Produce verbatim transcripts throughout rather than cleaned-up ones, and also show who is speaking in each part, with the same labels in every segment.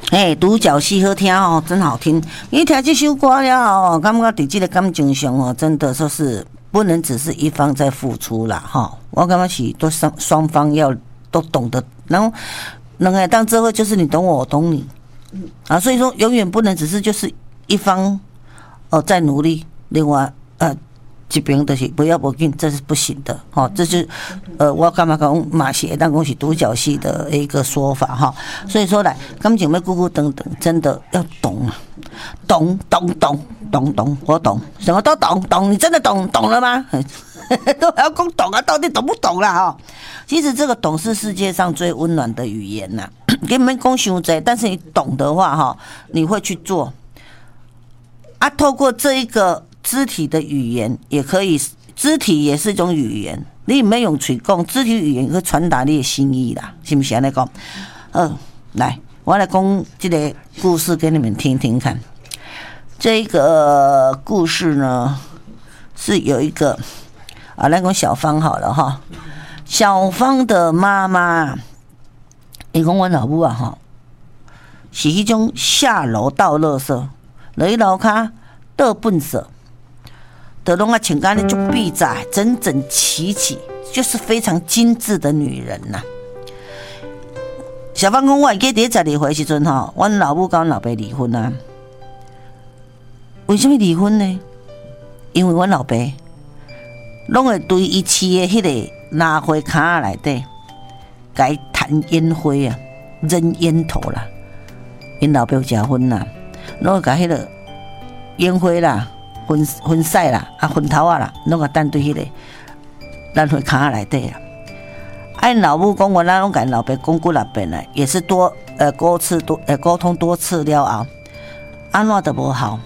Speaker 1: 哎，独角戏好听哦，真好听。你听这首歌了哦，感觉在这个感情上哦，真的说是不能只是一方在付出啦哈。我感觉是都双双方要都懂得，然后两个当这会就是你懂我，我懂你啊，所以说永远不能只是就是一方哦在努力，另外呃。这边就是不要不紧，这是不行的，哈，这是呃，我干嘛讲马协当讲是独角戏的一个说法哈，所以说来感情要咕咕等等，真的要懂啊，懂懂懂懂懂，我懂，什么都懂懂，你真的懂懂了吗？都要讲懂啊，到底懂不懂啦哈？其实这个懂是世界上最温暖的语言呐，给你们讲伤济，但是你懂的话哈，你会去做啊，透过这一个。肢体的语言也可以，肢体也是一种语言。你没用嘴讲，肢体语言可以传达你的心意啦，是不是安尼讲？嗯，来，我来讲这个故事给你们听听看。这个故事呢，是有一个啊，来讲小芳好了哈。小芳的妈妈，伊讲我老母啊哈，是迄种下楼倒垃圾，落去楼骹倒粪扫。德龙啊，请干的就闭着，整整齐齐，就是非常精致的女人呐、啊。小芳讲，我记得十二岁时阵吼，阮老母跟阮老爸离婚啊。为什么离婚呢？因为阮老爸拢会对伊饲的迄个拉花卡内底，甲伊弹烟灰啊，扔烟头啦。因老爸有食薰啦，拢会甲迄个烟灰啦。分分屎啦，啊分头啊啦，拢个等对迄个咱会卡内底啦。按老母讲，我那拢甲老爸讲几六遍啦，也是多呃沟次多呃沟通多次了后，安怎都无效。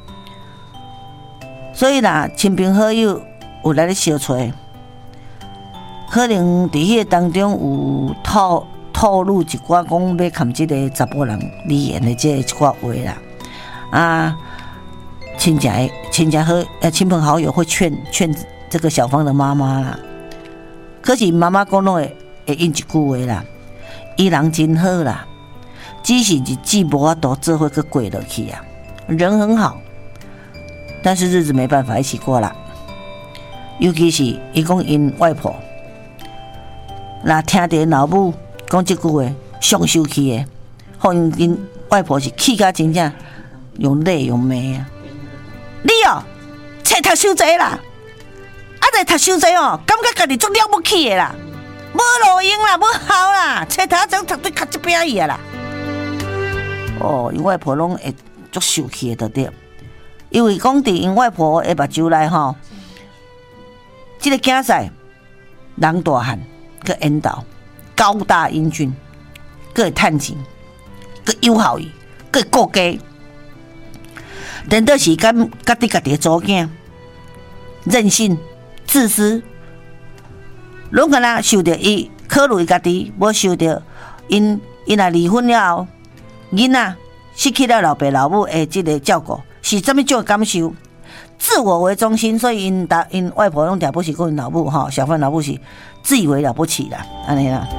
Speaker 1: 所以啦，亲朋好友有来咧相找，可能伫迄个当中有透透露一寡讲要砍这个查甫人离言的这一寡话啦，啊。亲家亲家和呃亲朋好友会劝劝这个小芳的妈妈啦，可是妈妈讲拢会会应一句话啦，伊人真好啦，只是日子无法度做伙去过落去啊，人很好，但是日子没办法一起过啦。尤其是伊讲因外婆，那听到老母讲这句话，上生气的，互因外婆是气甲真正用泪用骂啊。你哦，册读伤济啦，啊，在读伤济哦，感觉家己足了不起的啦，无路用啦，无效啦，册读怎读对读一边去啊啦。哦，因外婆拢会足受气的对，因为讲伫因外婆的目睭内吼，这个囝仔人大汉，佮缘投高大英俊，佮会趁钱，佮友好伊，佮会顾家。等到是跟家己家己做囝，任性、自私，拢个啦受着伊考虑家己，无受着因因若离婚了后，囡仔失去了老爸老母的即个照顾，是怎么种感受？自我为中心，所以因大因外婆拢了不起，跟因老母哈小芳老母是自以为了不起啦，安尼啦。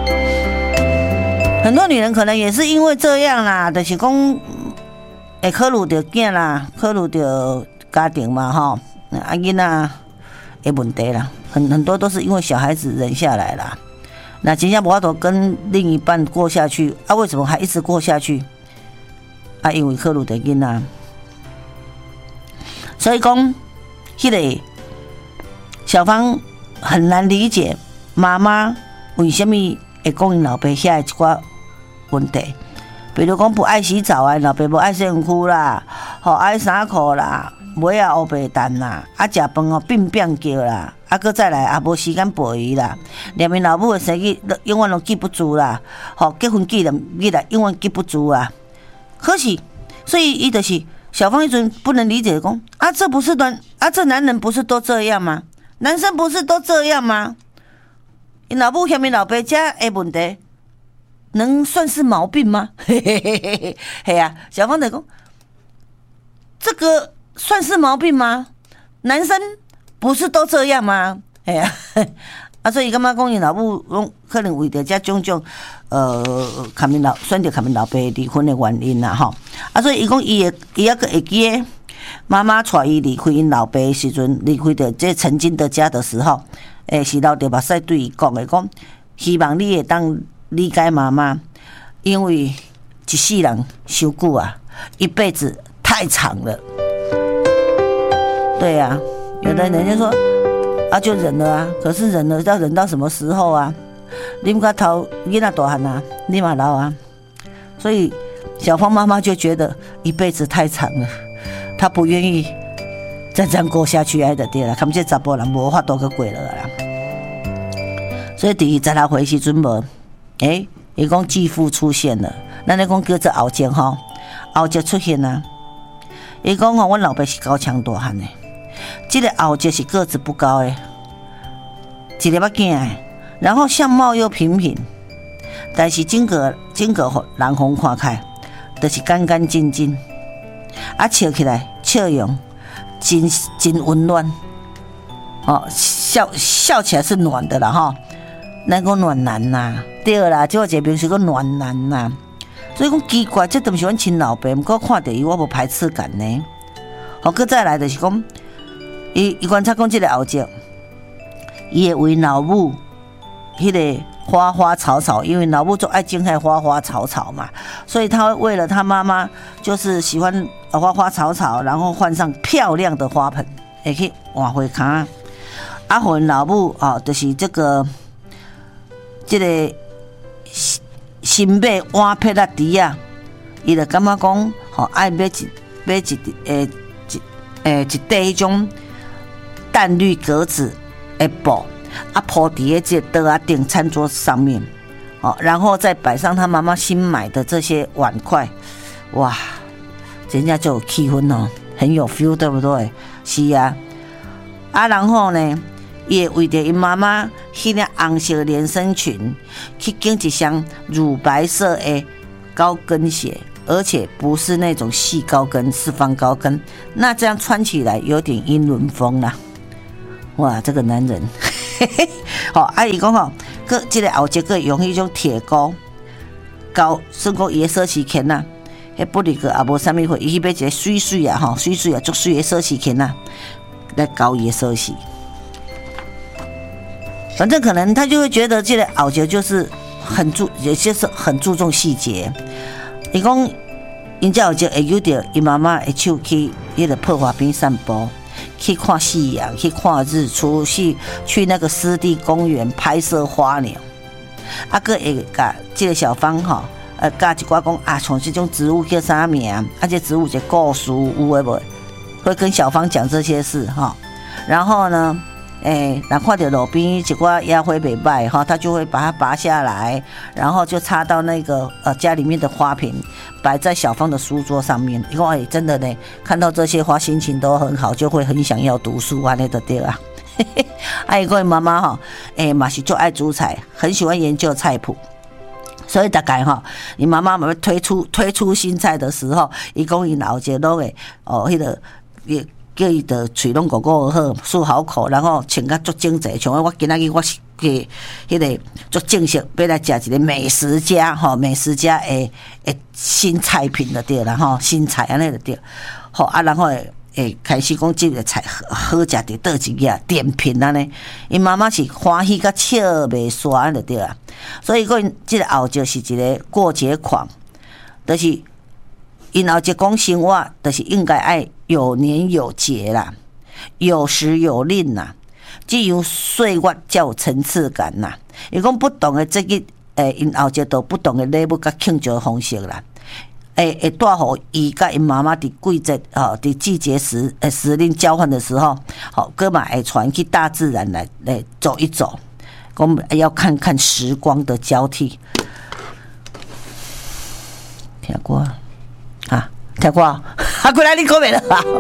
Speaker 1: 很多女人可能也是因为这样啦，就是讲。会考虑到囝啦，考虑到家庭嘛，吼，啊囡仔的问题啦，很很多都是因为小孩子忍下来啦。那真正无法度跟另一半过下去，啊，为什么还一直过下去？啊，因为考虑到囡仔，所以讲，迄个小芳很难理解妈妈为什么会讲因老爸遐一寡问题。比如讲不爱洗澡啊，老爸不爱洗身躯啦，吼爱衫裤啦，尾啊乌白蛋啦，啊食饭哦变变叫啦，啊搁再来啊无时间陪伊啦，连因老母的生意永远都记不住啦，吼结婚纪念日来永远记不住啊。可是，所以伊就是小芳一阵不能理解讲啊，这不是男啊，这男人不是都这样吗？男生不是都这样吗？因老母嫌因老爸家的问题。能算是毛病吗？嘿嘿嘿嘿嘿，嘿啊！小芳在讲，这个算是毛病吗？男生不是都这样吗？哎呀，啊啊，所以感觉讲因老母拢可能为着这种种呃，卡面老选择卡面老爸离婚的原因啦吼。啊，所以伊讲伊会伊抑个会记诶，妈妈带伊离开因老爸的时阵，离开着这曾经的家的时候，诶、欸，是流着目屎对伊讲的，讲希望你会当理解妈妈，因为一世人伤久啊，一辈子太长了。对啊，有的人就说。啊，就忍了啊！可是忍了，要忍到什么时候啊？你们个头囡仔大汉啊，你嘛老啊，所以小芳妈妈就觉得一辈子太长了，她不愿意再这样过下去，爱的对啦，他们这查甫人无法度去过了啦。所以第二十六回时阵无，诶，伊讲继父出现了，咱咧讲叫做后姐吼，后姐出现啊。伊讲吼，阮老爸是高强大汉的。这个后姐是个子不高的，一个目镜的，然后相貌又平平，但是整个整个人红看开，就是干干净净，啊笑起来笑容真真温暖，哦笑笑起来是暖的啦哈，咱讲暖男呐、啊，对啦，这个一个名是个暖男呐、啊，所以讲奇怪，这都是阮亲老爸，不过看到伊我无排斥感呢，好，搁再来就是讲。伊伊观察讲，这个后姐，伊会为老母迄个花花草草，因为老母就爱种遐花花草草嘛，所以他为了他妈妈，就是喜欢花花草草，然后换上漂亮的花盆，会去换花卡。啊，互因老母哦，就是这个这个新买碗撇啊碟啊，伊就感觉讲，吼、哦、爱买一买一诶一诶一块迄种。淡绿格子的布啊，铺在这桌啊顶餐桌上面，哦，然后再摆上他妈妈新买的这些碗筷，哇，人家就有气氛哦，很有 feel， 对不对？是啊，啊，然后呢，也为着因妈妈迄个红色连身裙，去拣一双乳白色的高跟鞋。而且不是那种细高跟，是方高跟，那这样穿起来有点英伦风啦。哇，这个男人，好，阿姨讲吼，个这个后姐个用迄种铁钩，高，算讲伊的奢侈品呐，迄不离个也无啥物货，伊去买一个水水啊，吼，水水啊，足水的奢侈品呐，来搞伊的奢侈。反正可能他就会觉得这个后姐就是很注，也就是很注重细节。伊讲，因这后姐会有着伊妈妈会手去迄个破花边散步，去看夕阳，去看日出，去去那个湿地公园拍摄花鸟。啊，个会甲这个小芳吼，呃，甲一寡讲啊，从这种植物叫啥名？啊，这植物一个故事有诶无？会跟小芳讲这些事哈。然后呢？哎，那看到路边一挂烟灰袂歹哈，他就会把它拔下来，然后就插到那个呃家里面的花瓶，摆在小芳的书桌上面。因为真的呢，看到这些花，心情都很好，就会很想要读书啊，那个对啊。啊，伊讲妈妈哈，哎嘛是就爱煮菜，很喜欢研究菜谱。所以大概哈，你妈妈们推出推出新菜的时候，伊讲伊老姐都会哦，迄、那个也。叫伊的嘴拢狗狗好，漱好口，然后穿甲足整齐。像我今仔日我是去迄个足正式，要来食一个美食家吼，美食家诶诶新菜品就对啦吼，新菜安尼就对。好啊，然后会会开始讲这个菜好好食伫倒一个点评安尼。因妈妈是欢喜甲笑袂煞安就对啦。所以讲，这个后就是一个过节狂，就是因后一讲生活，就是应该爱。有年有节啦，有时有令啦，只有岁月才有层次感啦。伊讲不同的这个诶，因后节都不同的礼物甲庆祝方式啦。诶，会带互伊甲因妈妈伫季节吼，伫季节时诶时令交换的时候，好，哥嘛会传去大自然来来走一走，讲要看看时光的交替。听过啊？听过啊？啊，过来你过没了吧？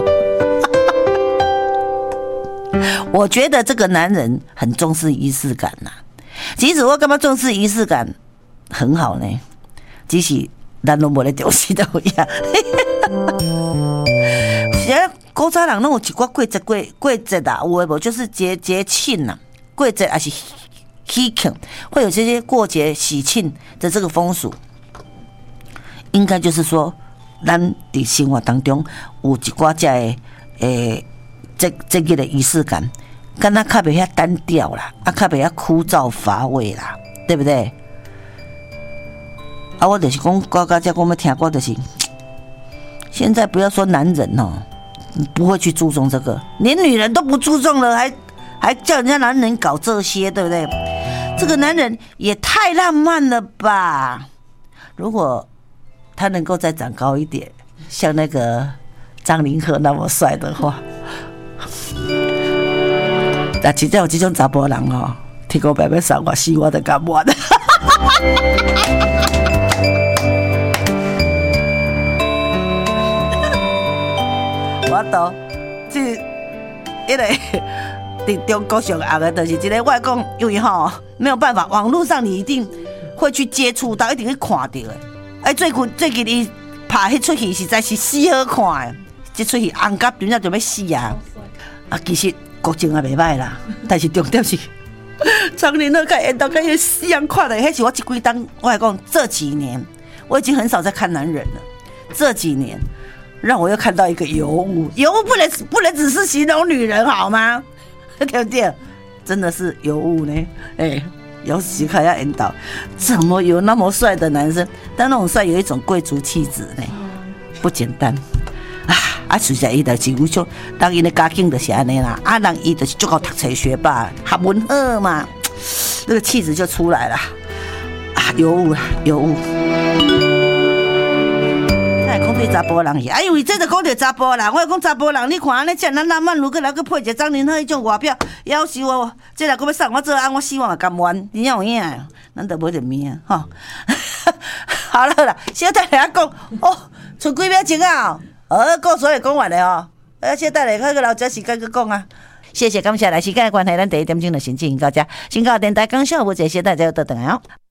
Speaker 1: 我觉得这个男人很重视仪式感呐、啊。其实我干嘛重视仪式感很好呢？只是咱拢无咧重视到呀。现在古早人拢有一寡过节过过节啊，有诶无？就是节节庆呐，过节还是喜庆，会有这些过节喜庆的这个风俗，应该就是说，咱伫生活当中有一寡这的诶，这这个的仪式感，敢若较袂遐单调啦，啊，较袂遐枯燥乏味啦，对不对？啊，我就是讲，高高家我们听过就是，现在不要说男人哦，不会去注重这个，连女人都不注重了，还还叫人家男人搞这些，对不对？这个男人也太浪漫了吧！如果他能够再长高一点，像那个张凌赫那么帅的话，那真正有这种查甫人哦，天公伯伯赏我死我都甘愿的。我都这因为在中国上红的，就是这个我讲，因为吼没有办法，网络上你一定会去接触到，一定会看到的。哎，最近最近伊拍迄出戏实在是死好看的，这出戏红甲真正就要死啊！啊，其实国情也袂歹啦，但是重点是张凌赫甲演到甲迄死人看的，迄是我这几当我来讲这几年我已经很少在看男人了，这几年。让我又看到一个尤物，尤物不能不能只是形容女人好吗？对不对？真的是尤物呢，哎、欸，有时看要引导，怎么有那么帅的男生？但那种帅有一种贵族气质呢，不简单啊！啊，实在伊就是有种，当伊的家境就是安尼啦，啊，人伊就是足够读册学霸，学文好嘛，那个气质就出来了啊！尤物啦，尤物。讲对查甫人是，啊，因为这就讲到查甫人，我讲查甫人，你看安尼这咱浪漫，如果来去配一个张凌赫迄种外表，夭寿我，这来搁要送我做安，我希望也甘愿，真正有影的，咱得买点命啊，吼。好了啦，小等下讲，哦，剩几秒钟啊，呃，故事也讲完了哦，呃，小等下个留这时间去讲啊。谢谢，感谢来时间的关系，咱第一点钟就先进行到这，先到电台讲笑，我这些大家要倒转来哦。